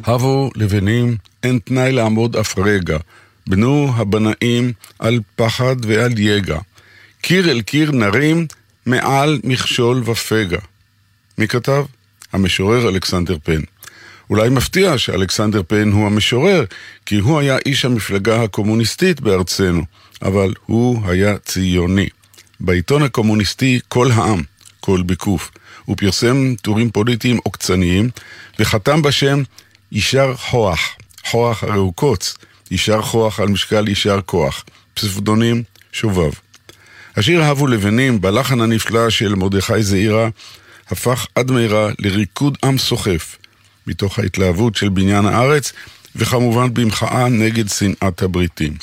הבו לבנים, אין תנאי לעמוד אף רגע, בנו הבנאים על פחד ועל יגע, קיר אל קיר נרים מעל מכשול ופגע. מי כתב? המשורר אלכסנדר פן. אולי מפתיע שאלכסנדר פן הוא המשורר, כי הוא היה איש המפלגה הקומוניסטית בארצנו, אבל הוא היה ציוני. בעיתון הקומוניסטי כל העם, כל ביקוף, הוא פרסם טורים פוליטיים עוקצניים, וחתם בשם ישר חוח, חוח הרי הוא קוץ, ישר חוח על משקל ישר כוח, פספדונים שובב. השיר הבו לבנים בלחן הנפלא של מרדכי זעירא הפך עד מהרה לריקוד עם סוחף, מתוך ההתלהבות של בניין הארץ, וכמובן במחאה נגד שנאת הבריטים.